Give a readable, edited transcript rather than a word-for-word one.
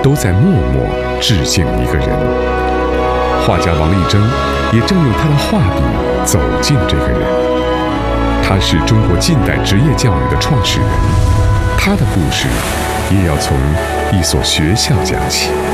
都在默默致敬一个人。画家王丽珍也正用他的画笔走进这个人。他是中国近代职业教育的创始人，他的故事也要从一所学校讲起。